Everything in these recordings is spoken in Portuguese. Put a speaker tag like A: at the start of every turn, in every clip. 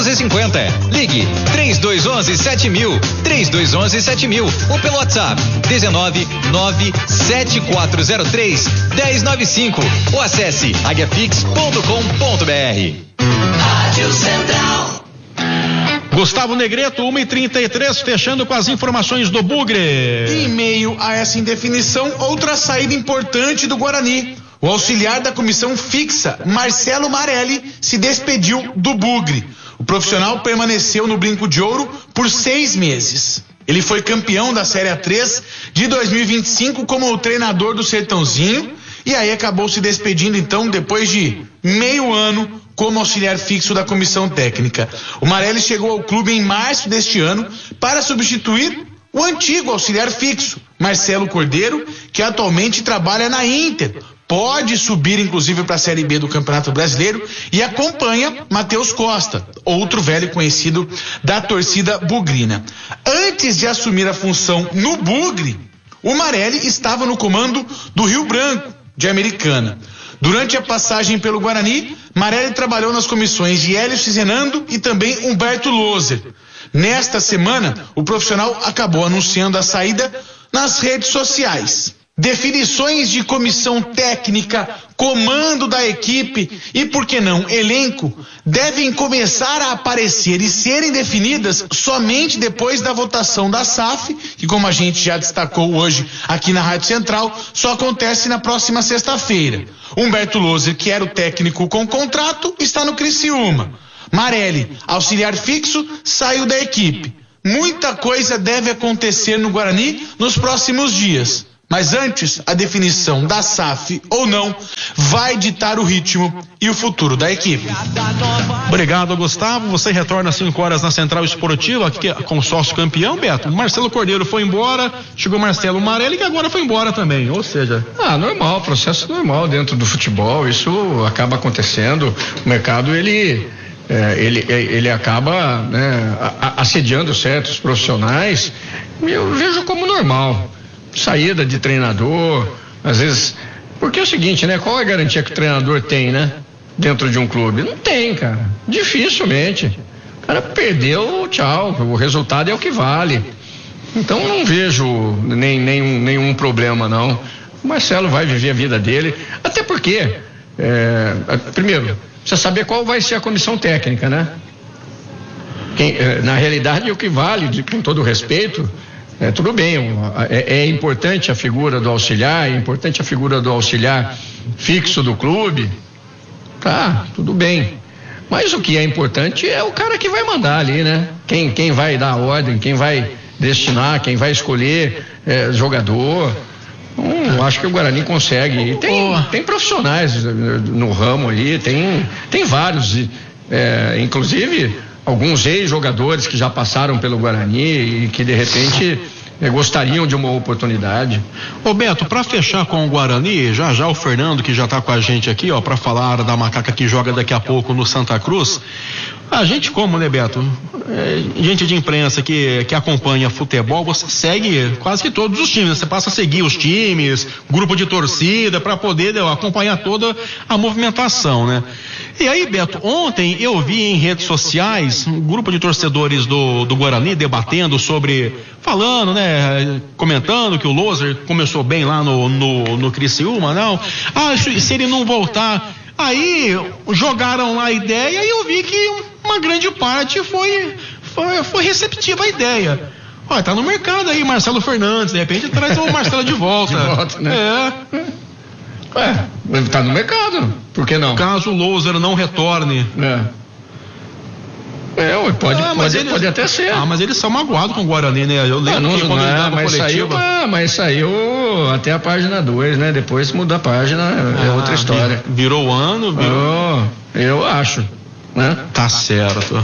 A: 50. Ligue 3211-7000, 3211-7000 ou pelo WhatsApp 1997403-1095 ou acesse aguiafix.com.br.
B: Rádio Central.
C: Gustavo Negreto, 1h33, fechando com as informações do Bugre.
D: Em meio a essa indefinição, outra saída importante do Guarani. O auxiliar da comissão fixa, Marcelo Marelli, se despediu do Bugre. O profissional permaneceu no Brinco de Ouro por 6 meses. Ele foi campeão da Série A3 de 2025 como o treinador do Sertãozinho e aí acabou se despedindo então depois de meio ano como auxiliar fixo da comissão técnica. O Marelli chegou ao clube em março deste ano para substituir o antigo auxiliar fixo, Marcelo Cordeiro, que atualmente trabalha na Inter. Pode subir, inclusive, para a Série B do Campeonato Brasileiro e acompanha Matheus Costa, outro velho conhecido da torcida bugrina. Antes de assumir a função no Bugre, o Marelli estava no comando do Rio Branco, de Americana. Durante a passagem pelo Guarani, Marelli trabalhou nas comissões de Hélio Cizenando e também Humberto Loser. Nesta semana, o profissional acabou anunciando a saída nas redes sociais. Definições de comissão técnica, comando da equipe e, por que não, elenco, devem começar a aparecer e serem definidas somente depois da votação da SAF, que, como a gente já destacou hoje aqui na Rádio Central, só acontece na próxima sexta-feira. Humberto Loser, que era o técnico com contrato, está no Criciúma. Marelli, auxiliar fixo, saiu da equipe. Muita coisa deve acontecer no Guarani nos próximos dias. Mas antes, a definição da SAF ou não vai ditar o ritmo e o futuro da equipe.
C: Obrigado, Gustavo. Você retorna às 5 horas na Central Esportiva, aqui com sócio campeão, Beto. Marcelo Cordeiro foi embora, chegou Marcelo Marelli, que agora foi embora também, ou seja...
E: normal, processo normal dentro do futebol, isso acaba acontecendo. O mercado, ele acaba, né, assediando certos profissionais. Eu vejo como normal. Saída de treinador, às vezes, porque é o seguinte, né? Qual é a garantia que o treinador tem, né? Dentro de um clube? Não tem, cara. Dificilmente. O cara perdeu, tchau. O resultado é o que vale. Então não vejo nenhum problema, não. O Marcelo vai viver a vida dele, até porque, primeiro, precisa saber qual vai ser a comissão técnica, né? Na realidade, o que vale, com todo o respeito, tudo bem, é importante a figura do auxiliar, é importante a figura do auxiliar fixo do clube, tá, tudo bem. Mas o que é importante é o cara que vai mandar ali, né? Quem vai dar a ordem, quem vai destinar, quem vai escolher jogador. Eu acho que o Guarani consegue. E tem profissionais no ramo ali, tem vários, inclusive alguns ex-jogadores que já passaram pelo Guarani e que de repente gostariam de uma oportunidade.
C: Ô Beto, pra fechar com o Guarani, já o Fernando, que já tá com a gente aqui, pra falar da macaca que joga daqui a pouco no Santa Cruz. A gente, como, né, Beto? Gente de imprensa que acompanha futebol, você segue quase que todos os times, você passa a seguir os times, grupo de torcida, para poder acompanhar toda a movimentação, né? E aí, Beto, ontem eu vi em redes sociais um grupo de torcedores do Guarani debatendo falando, né, comentando que o Loser começou bem lá no Criciúma, não? Se ele não voltar... Aí jogaram lá a ideia e eu vi que uma grande parte foi receptiva a ideia. Olha, tá no mercado aí, Marcelo Fernandes, de repente traz o Marcelo de volta.
E: De volta, né? Tá no mercado, por que não?
C: Caso o Loser não retorne.
E: Pode até ser.
C: Mas eles são magoados com o Guarani, né? Eu lembro que quando ele dava coletiva...
E: Mas saiu até a página 2, né? Depois muda a página, é outra história.
C: Virou o ano?
E: Eu acho, né?
C: Tá certo.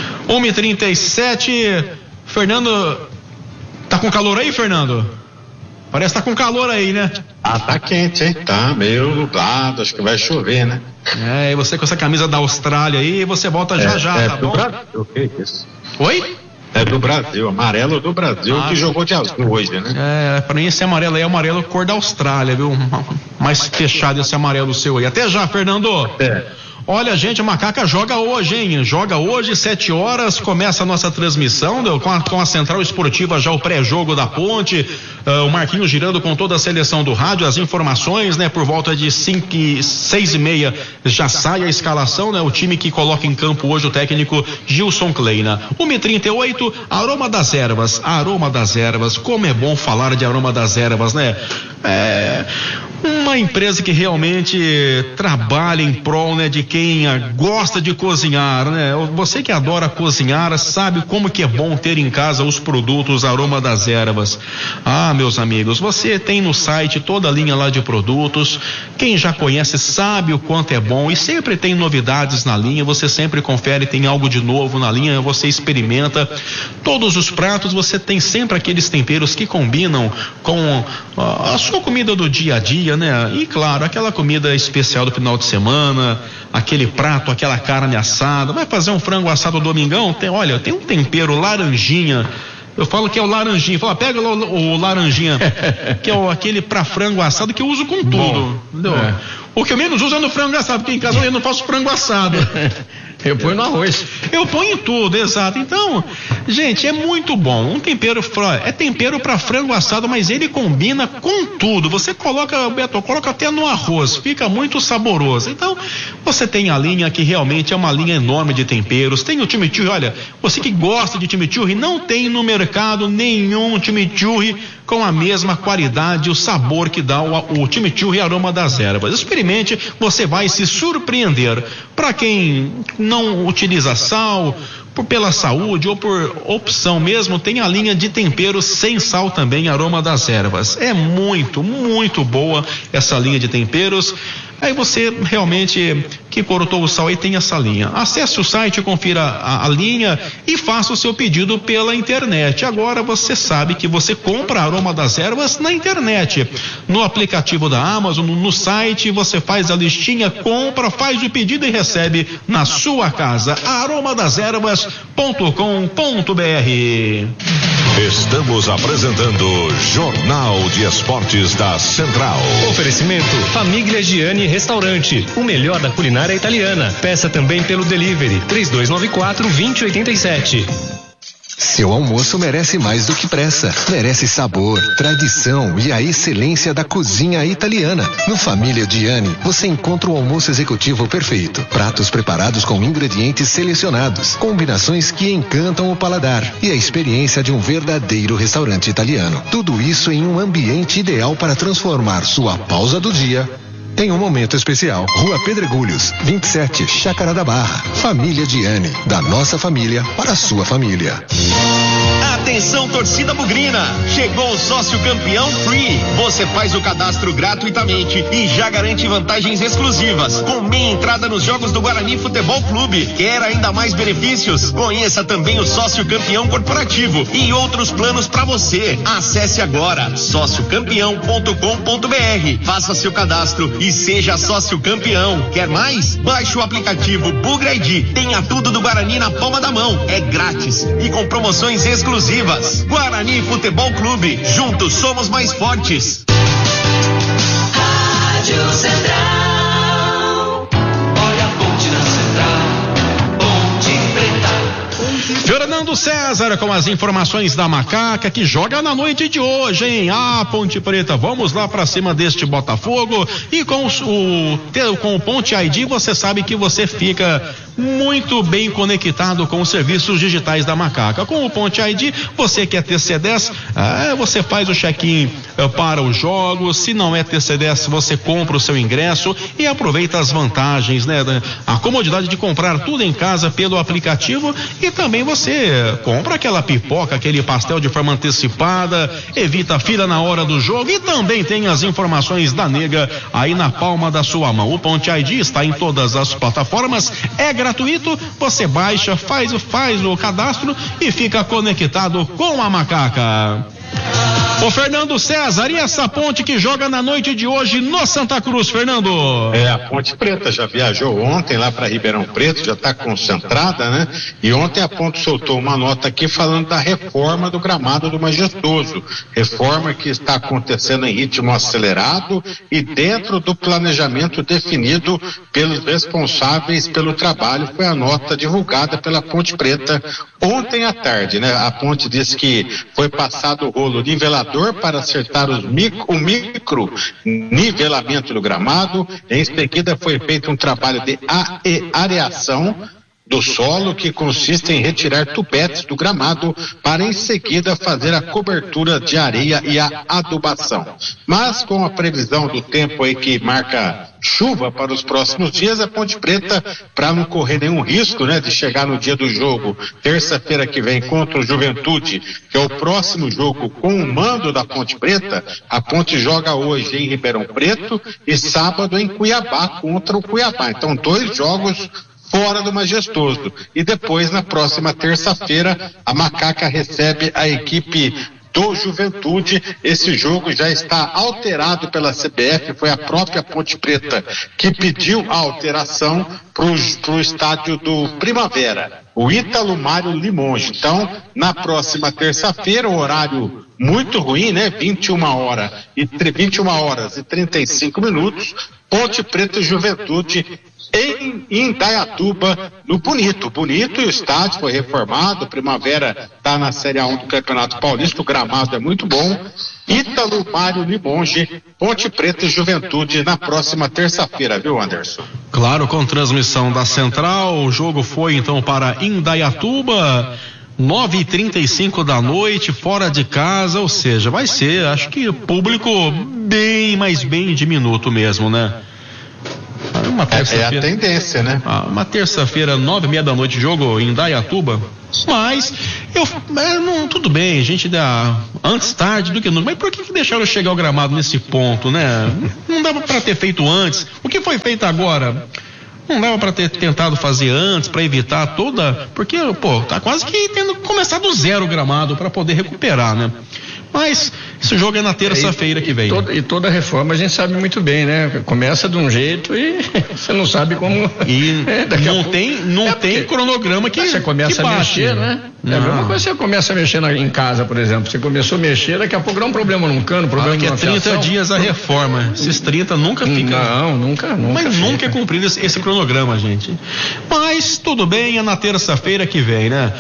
C: 1h37, Fernando, tá com calor aí, Fernando? Parece que tá com calor aí, né?
F: Tá quente, hein? Tá meio nublado, acho que vai chover, né?
C: E você com essa camisa da Austrália aí, você volta já, tá bom?
F: Brasil, que isso?
C: Oi?
F: É do Brasil, amarelo do Brasil, que jogou de azul hoje, né?
C: Pra mim esse amarelo aí é amarelo cor da Austrália, viu? Mais fechado esse amarelo seu aí. Até já, Fernando! Olha, gente, a Macaca joga hoje, hein? Joga hoje, 7 horas, começa a nossa transmissão com a Central Esportiva, já o pré-jogo da Ponte, o Marquinhos girando com toda a seleção do rádio, as informações, né? Por volta de 6:30 já sai a escalação, né? O time que coloca em campo hoje o técnico Gilson Kleina. 1:38, Aroma das Ervas, como é bom falar de Aroma das Ervas, né? Uma empresa que realmente trabalha em prol, né, de quem gosta de cozinhar, né? Você que adora cozinhar sabe como que é bom ter em casa os produtos Aroma das Ervas. Meus amigos, você tem no site toda a linha lá de produtos. Quem já conhece sabe o quanto é bom e sempre tem novidades na linha. Você sempre confere, tem algo de novo na linha, você experimenta. Todos os pratos você tem sempre aqueles temperos que combinam com a sua comida do dia a dia, né? E claro, aquela comida especial do final de semana, aquele prato, aquela carne assada. Vai fazer um frango assado domingão? Tem um tempero laranjinha. Eu falo que é o laranjinha. Fala, pega o laranjinha, que é aquele pra frango assado que eu uso com tudo. Entendeu? O que eu menos uso é no frango assado, porque em casa eu não faço frango assado.
E: Eu ponho no arroz.
C: Eu ponho em tudo, exato. Então, gente, é muito bom. Um tempero, é tempero para frango assado, mas ele combina com tudo. Você coloca, Beto, coloca até no arroz, fica muito saboroso. Então, você tem a linha que realmente é uma linha enorme de temperos. Tem o chimichurri, olha, você que gosta de chimichurri, não tem no mercado nenhum chimichurri com a mesma qualidade e o sabor que dá o chimichurri Aroma das Ervas. Experimente, você vai se surpreender. Para quem não utiliza sal, pela saúde ou por opção mesmo, tem a linha de temperos sem sal também, Aroma das Ervas. É muito, muito boa essa linha de temperos. Aí você realmente que cortou o sal aí tem essa linha. Acesse o site, confira a linha e faça o seu pedido pela internet. Agora você sabe que você compra Aroma das Ervas na internet, no aplicativo da Amazon, no site, você faz a listinha, compra, faz o pedido e recebe na sua casa. aromadas-ervas.com.br.
G: Estamos apresentando Jornal de Esportes da Central.
H: Oferecimento Família Gianni Restaurante, o melhor da culinária italiana. Peça também pelo delivery 3294-2087.
I: Seu almoço merece mais do que pressa. Merece sabor, tradição e a excelência da cozinha italiana. No Família Gianni, você encontra o almoço executivo perfeito. Pratos preparados com ingredientes selecionados. Combinações que encantam o paladar. E a experiência de um verdadeiro restaurante italiano. Tudo isso em um ambiente ideal para transformar sua pausa do dia em um momento especial. Rua Pedregulhos, 27, Chácara da Barra. Família Gianni, da nossa família para a sua família.
J: Atenção, torcida bugrina! Chegou o sócio campeão Free. Você faz o cadastro gratuitamente e já garante vantagens exclusivas, com meia entrada nos jogos do Guarani Futebol Clube. Quer ainda mais benefícios? Conheça também o sócio campeão corporativo e outros planos para você. Acesse agora sociocampeão.com.br. Faça seu cadastro e seja sócio campeão. Quer mais? Baixe o aplicativo Bugra ID. Tenha tudo do Guarani na palma da mão. É grátis e com promoções exclusivas. Guarani Futebol Clube. Juntos somos mais fortes.
B: Rádio Central. Olha a ponte na Central. Ponte Preta.
C: Fernando César com as informações da Macaca, que joga na noite de hoje, hein? Ponte Preta, vamos lá pra cima deste Botafogo. E com o Ponte ID, você sabe que você fica muito bem conectado com os serviços digitais da Macaca. Com o Ponte ID, você que é TC10, você faz o check-in para os jogos. Se não é TC10, você compra o seu ingresso e aproveita as vantagens, né? A comodidade de comprar tudo em casa pelo aplicativo, e também você compra aquela pipoca, aquele pastel de forma antecipada, evita a fila na hora do jogo e também tem as informações da nega aí na palma da sua mão. O Ponte ID está em todas as plataformas, é gratuito, você baixa, faz o cadastro e fica conectado com a Macaca. Ô Fernando César, e essa ponte que joga na noite de hoje no Santa Cruz, Fernando?
F: A Ponte Preta já viajou ontem lá para Ribeirão Preto, já está concentrada, né? E ontem a Ponte soltou uma nota aqui falando da reforma do gramado do Majestoso, reforma que está acontecendo em ritmo acelerado e dentro do planejamento definido pelos responsáveis pelo trabalho. Foi a nota divulgada pela Ponte Preta ontem à tarde, né? A Ponte disse que foi passado o rolo nivelador para acertar o micro nivelamento do gramado. Em seguida foi feito um trabalho de areação do solo, que consiste em retirar tubetes do gramado para em seguida fazer a cobertura de areia e a adubação. Mas com a previsão do tempo aí que marca chuva para os próximos dias, a Ponte Preta, para não correr nenhum risco, né, de chegar no dia do jogo, terça-feira que vem contra o Juventude, que é o próximo jogo com o mando da Ponte Preta, a Ponte joga hoje em Ribeirão Preto e sábado em Cuiabá contra o Cuiabá. Então 2 jogos fora do Majestoso. E depois, na próxima terça-feira, a Macaca recebe a equipe do Juventude. Esse jogo já está alterado pela CBF, foi a própria Ponte Preta que pediu a alteração para o estádio do Primavera, o Ítalo Mário Limonge. Então, na próxima terça-feira, o horário muito ruim, né? 21 horas e 35 minutos, Ponte Preta e Juventude em Indaiatuba, no Bonito, e o estádio foi reformado. Primavera está na Série A1 do Campeonato Paulista, o gramado é muito bom. Ítalo Mário Limonge, Ponte Preta e Juventude na próxima terça-feira, viu, Anderson?
C: Claro, com transmissão da Central. O jogo foi então para Indaiatuba, 9h35 da noite, fora de casa, ou seja, vai ser, acho que público bem diminuto mesmo, né?
F: É a tendência, né?
C: Uma terça-feira, 9h30 da noite, jogo em Indaiatuba. Mas, tudo bem, a gente dá antes tarde do que nunca. Mas por que deixaram chegar o gramado nesse ponto, né? Não dava para ter feito antes. O que foi feito agora? Não dava para ter tentado fazer antes, para evitar toda. Porque, tá quase que tendo que começar do zero o gramado para poder recuperar, né? Mas esse jogo é na terça-feira que vem.
E: E toda reforma a gente sabe muito bem, né? Começa de um jeito e você não sabe como.
C: E não tem cronograma que
E: você começa a mexer, né? É a mesma coisa, você começa a mexer em casa, por exemplo. Você começou a mexer, daqui a pouco dá um problema num cano, problema
C: numa fiação. 30 dias a reforma. Esses 30 nunca fica.
E: Não, nunca.
C: Mas nunca é cumprido esse cronograma, gente. Mas tudo bem, é na terça-feira que vem, né?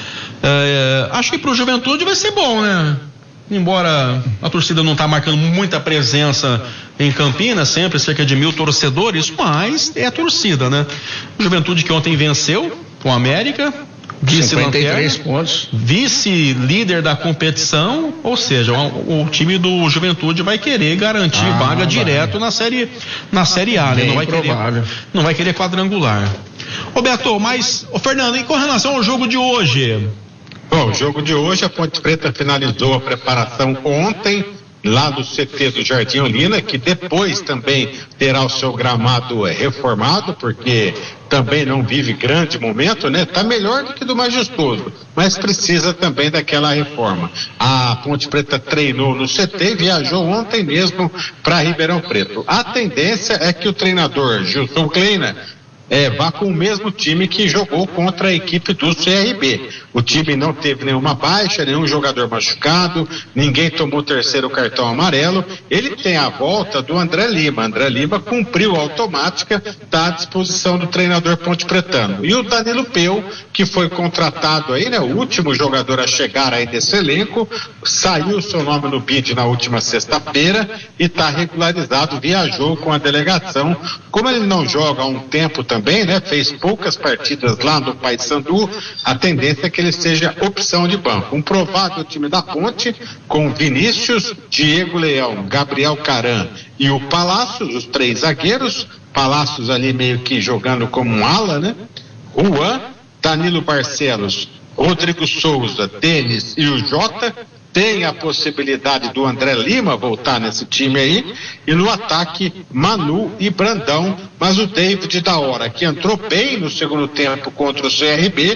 C: Acho que pro Juventude vai ser bom, né? Embora a torcida não está marcando muita presença em Campinas, sempre cerca de 1.000 torcedores, mas é a torcida, né? Juventude que ontem venceu com o América,
E: vice-lanterna, pontos,
C: vice-líder da competição, ou seja, o time do Juventude vai querer garantir vaga direto na série A, né? Não vai querer quadrangular. Ô Beto, Fernando, e com relação ao jogo de hoje?
F: Bom, o jogo de hoje, a Ponte Preta finalizou a preparação ontem, lá do CT do Jardim Olina, que depois também terá o seu gramado reformado, porque também não vive grande momento, né? Tá melhor do que do Majestoso, mas precisa também daquela reforma. A Ponte Preta treinou no CT e viajou ontem mesmo para Ribeirão Preto. A tendência é que o treinador Gilson Kleina vá com o mesmo time que jogou contra a equipe do CRB. O time não teve nenhuma baixa, nenhum jogador machucado, ninguém tomou terceiro cartão amarelo. Ele tem a volta do André Lima. André Lima cumpriu a automática, está à disposição do treinador Ponte Pretano. E o Danilo Peu, que foi contratado aí, né? O último jogador a chegar aí desse elenco, saiu seu nome no bid na última sexta-feira e está regularizado, viajou com a delegação. Como ele não joga há um tempo também, né? Fez poucas partidas lá no Paysandu, a tendência é que ele seja opção de banco. Um provável time da Ponte, com Vinícius, Diego Leão, Gabriel Caran e o Palácios, os 3 zagueiros, Palácios ali meio que jogando como um ala, né? Juan, Danilo Barcelos, Rodrigo Souza, Denis e o Jota. Tem a possibilidade do André Lima voltar nesse time aí, e no ataque Manu e Brandão, mas o David da hora, que entrou bem no segundo tempo contra o CRB,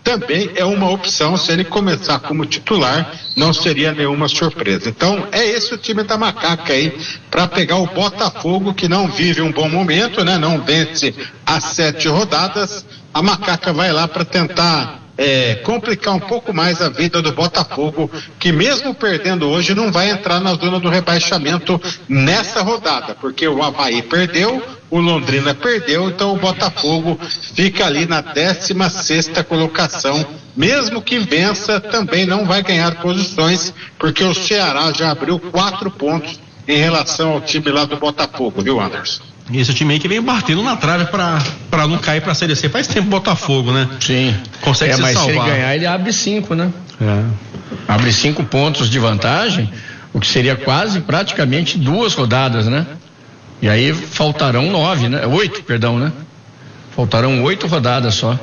F: também é uma opção. Se ele começar como titular, não seria nenhuma surpresa. Então, é esse o time da Macaca aí, para pegar o Botafogo, que não vive um bom momento, né? Não vence as 7 rodadas. A Macaca vai lá para tentar complicar um pouco mais a vida do Botafogo, que mesmo perdendo hoje não vai entrar na zona do rebaixamento nessa rodada, porque o Avaí perdeu, o Londrina perdeu, então o Botafogo fica ali na 16ª colocação. Mesmo que vença, também não vai ganhar posições, porque o Ceará já abriu 4 pontos em relação ao time lá do Botafogo, viu, Anderson?
C: Esse time aí que vem batendo na trave pra não cair pra Série C. Faz tempo Botafogo, né?
E: Sim.
C: Consegue se
E: mas
C: salvar.
E: Se ele ganhar, ele abre 5, né? Abre 5 pontos de vantagem, o que seria quase praticamente 2 rodadas, né? E aí faltarão 9, né? 8, perdão, né? Faltarão 8 rodadas só.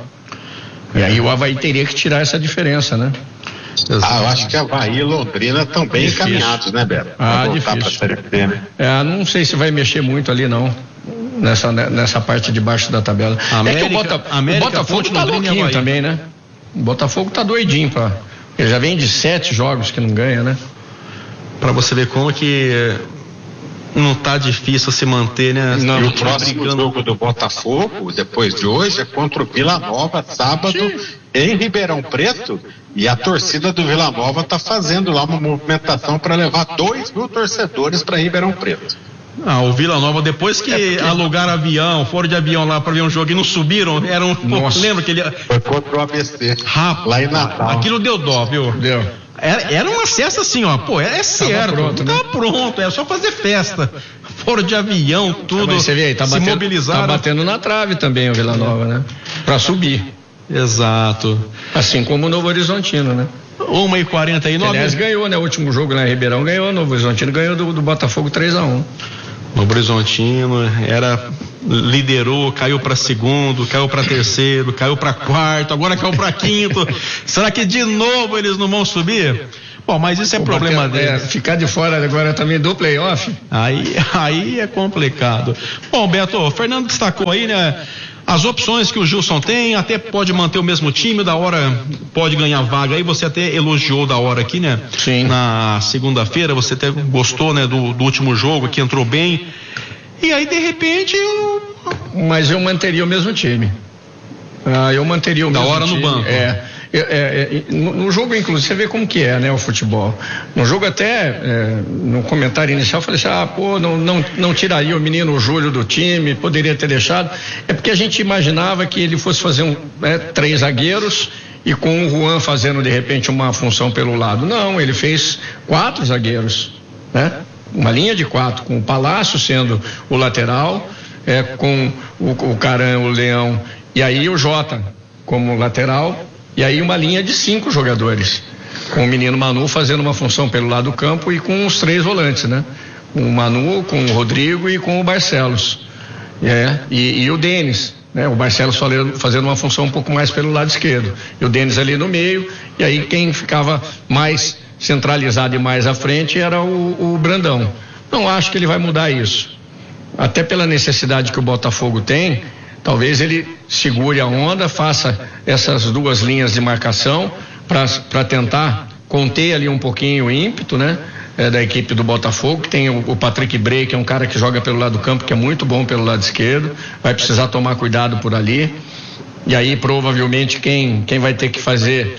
E: E aí o Avaí teria que tirar essa diferença, né?
F: Eu acho que Avaí e Londrina estão bem encaminhados, né, Beto?
E: Difícil. Não sei se vai mexer muito ali, não. Nessa parte de baixo da tabela. O Botafogo tá louquinho também, né? O Botafogo tá doidinho, ele já vem de 7 jogos que não ganha, né?
C: Pra você ver como que não tá difícil se manter, né?
F: E o próximo jogo do Botafogo, depois de hoje, é contra o Vila Nova, sábado, em Ribeirão Preto, e a torcida do Vila Nova tá fazendo lá uma movimentação para levar 2.000 torcedores para Ribeirão Preto.
C: O Vila Nova, depois que alugaram avião, foram de avião lá para ver um jogo e não subiram, lembra que ele...
F: Foi contra o ABC, lá em Natal.
C: Aquilo deu dó, viu?
E: Deu.
C: Era uma festa assim, é certo, tava pronto, é só fazer festa. Foram de avião, tudo,
E: você vê aí,
C: se mobilizaram.
E: Tá batendo na trave também o Vila Nova, né? Pra subir.
C: Exato.
E: Assim como o Novo Horizontino, né?
C: 1h49.
E: Aliás, ganhou, né? O último jogo lá em Ribeirão ganhou, o Novo Horizontino ganhou do Botafogo 3-1.
C: Novo Horizontino liderou, caiu para segundo, caiu para terceiro, caiu para quarto, agora caiu para quinto. Será que de novo eles não vão subir? Bom, mas isso é problema deles.
E: Ficar de fora agora também do playoff.
C: Aí é complicado. Bom, Beto, o Fernando destacou aí, né? As opções que o Gilson tem, até pode manter o mesmo time, da hora pode ganhar vaga. Aí você até elogiou da hora aqui, né?
E: Sim.
C: Na segunda-feira, você até gostou, né, do último jogo, que entrou bem. E aí, de repente,
E: Mas eu manteria o mesmo time. Eu manteria o mesmo time.
C: Da hora no banco.
E: No jogo, inclusive, você vê como que é, né, o futebol. No jogo até, no comentário inicial, eu falei assim, não tiraria o menino Júlio do time, poderia ter deixado. É porque a gente imaginava que ele fosse fazer 3 zagueiros e com o Juan fazendo, de repente, uma função pelo lado. Não, ele fez 4 zagueiros, né? Uma linha de 4, com o Palácio sendo o lateral, com o Caran, o Leão, e aí o Jota como lateral, e aí uma linha de 5 jogadores, com o menino Manu fazendo uma função pelo lado do campo e com os 3 volantes, né? Com o Manu, com o Rodrigo e com o Barcelos. E o Denis, né? O Barcelos fazendo uma função um pouco mais pelo lado esquerdo. E o Denis ali no meio, e aí quem ficava mais centralizado e mais à frente era o Brandão. Não acho que ele vai mudar isso. Até pela necessidade que o Botafogo tem, talvez ele segure a onda, faça essas 2 linhas de marcação para tentar conter ali um pouquinho o ímpeto, né? Da equipe do Botafogo, que tem o Patrick Bray, que é um cara que joga pelo lado do campo, que é muito bom pelo lado esquerdo, vai precisar tomar cuidado por ali, e aí provavelmente quem vai ter que fazer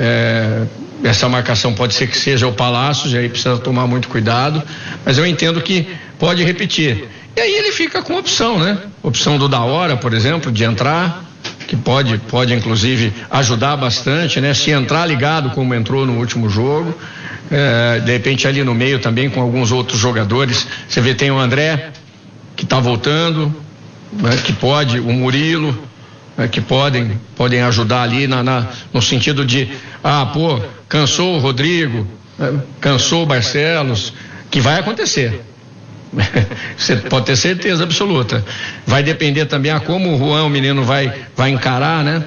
E: essa marcação pode ser que seja o Palácios, e aí precisa tomar muito cuidado, mas eu entendo que pode repetir. E aí ele fica com opção, né? Opção do Da Hora, por exemplo, de entrar, que pode inclusive ajudar bastante, né? Se entrar ligado como entrou no último jogo, de repente ali no meio também com alguns outros jogadores, você vê, tem o André, que está voltando, né? Que pode, o Murilo, que podem ajudar ali no sentido de, cansou o Rodrigo, cansou o Barcelos, que vai acontecer. Você pode ter certeza absoluta. Vai depender também a como o Juan, o menino, vai encarar, né?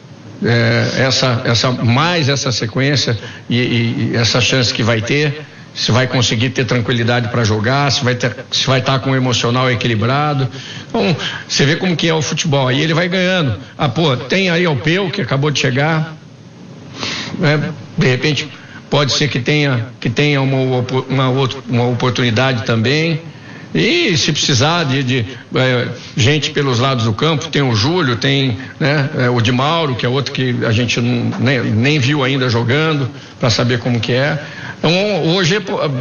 E: Essa sequência e essa chance que vai ter, se vai conseguir ter tranquilidade para jogar, se vai estar com o emocional equilibrado. Então, você vê como que é o futebol, aí ele vai ganhando. Tem aí o Peu, que acabou de chegar, né? De repente pode ser que tenha uma oportunidade também. E se precisar de gente pelos lados do campo, tem o Júlio, tem, né, o Di Mauro, que é outro que a gente nem viu ainda jogando, para saber como que é. Então, hoje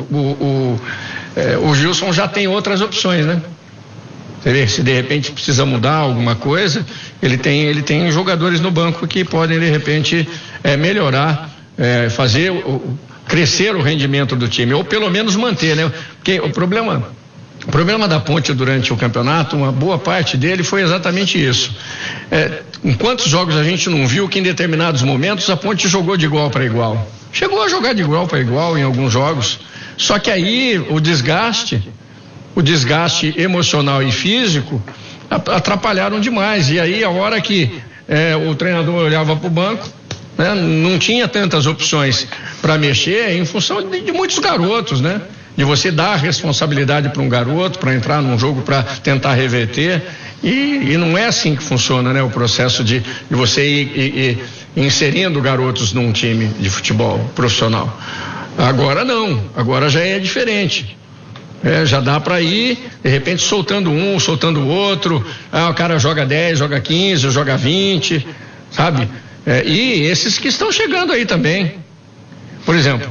E: o Gilson já tem outras opções, né? Se de repente precisa mudar alguma coisa, ele tem jogadores no banco que podem de repente melhorar, fazer crescer o rendimento do time, ou pelo menos manter, né? Porque o problema da Ponte durante o campeonato, uma boa parte dele foi exatamente isso. Em quantos jogos a gente não viu que em determinados momentos a Ponte jogou de igual para igual? Chegou a jogar de igual para igual em alguns jogos, só que aí o desgaste emocional e físico atrapalharam demais. E aí a hora que o treinador olhava para o banco, né, não tinha tantas opções para mexer em função de muitos garotos, né? De você dar a responsabilidade para um garoto, para entrar num jogo, para tentar reverter, e não é assim que funciona, né? O processo de você ir inserindo garotos num time de futebol profissional. Agora não, agora já é diferente. Já dá para ir, de repente, soltando um, soltando o outro. O cara joga 10, joga 15, joga 20, sabe? E esses que estão chegando aí também. Por exemplo,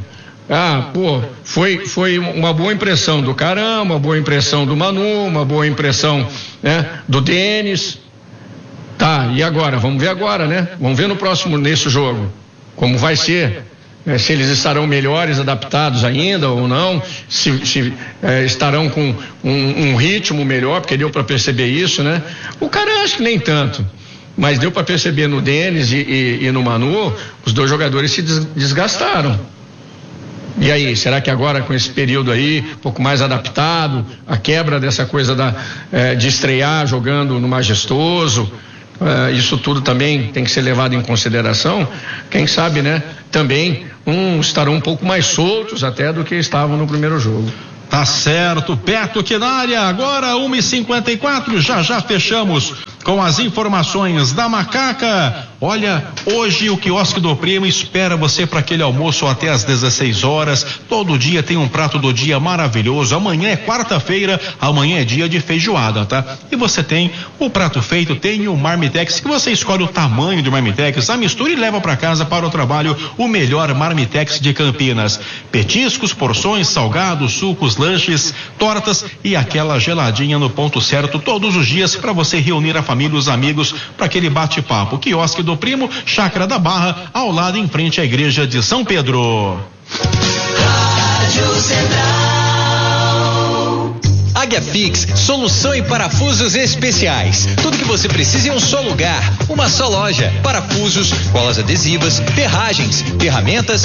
E: foi uma boa impressão do Caramba, uma boa impressão do Manu, uma boa impressão, né, do Denis. Tá, e agora? Vamos ver agora, né? Vamos ver nesse jogo, como vai ser. Se eles estarão melhores, adaptados ainda ou não, se estarão com um ritmo melhor, porque deu para perceber isso, né? O cara acho que nem tanto, mas deu para perceber no Denis e no Manu, os dois jogadores se desgastaram. E aí, será que agora com esse período aí, um pouco mais adaptado, a quebra dessa coisa de estrear jogando no Majestoso, isso tudo também tem que ser levado em consideração. Quem sabe, né? Também estarão um pouco mais soltos até do que estavam no primeiro jogo.
C: Tá certo, perto aqui na área, agora 1h54, já fechamos com as informações da Macaca. Olha, hoje o quiosque do Primo espera você para aquele almoço até às 16 horas. Todo dia tem um prato do dia maravilhoso. Amanhã é quarta-feira, amanhã é dia de feijoada, tá? E você tem o prato feito, tem o Marmitex, que você escolhe o tamanho do Marmitex, a mistura e leva para casa para o trabalho o melhor Marmitex de Campinas. Petiscos, porções, salgados, sucos, lanches, tortas e aquela geladinha no ponto certo todos os dias para você reunir a família, os amigos para aquele bate-papo. Quiosque do Primo, Chácara da Barra, ao lado em frente à igreja de São Pedro.
B: Rádio Central.
A: Águia Fix, solução em parafusos especiais. Tudo que você precisa em um só lugar, uma só loja. Parafusos, colas adesivas, ferragens, ferramentas